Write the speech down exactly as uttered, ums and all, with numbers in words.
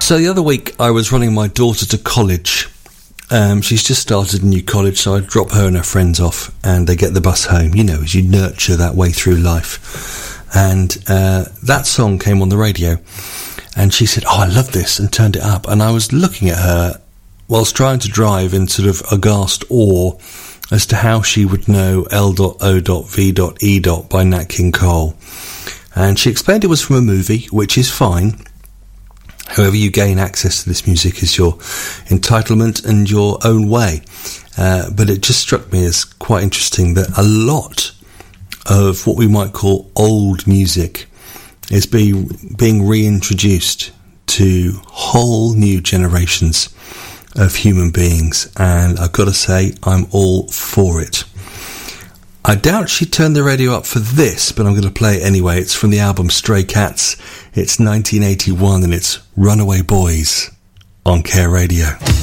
So the other week I was running my daughter to college. Um, she's just started a new college, so I drop her and her friends off and they get the bus home, you know, as you nurture that way through life. And uh, that song came on the radio and she said, oh, I love this, and turned it up. And I was looking at her whilst trying to drive in sort of aghast awe as to how she would know L O V E by Nat King Cole. And she explained it was from a movie, which is fine. However you gain access to this music is your entitlement and your own way. Uh, but it just struck me as quite interesting that a lot of what we might call old music is being, being reintroduced to whole new generations of human beings. And I've got to say, I'm all for it. I doubt she turned the radio up for this, but I'm going to play it anyway. It's from the album Stray Cats. It's nineteen eighty-one and it's Runaway Boys on Care Radio.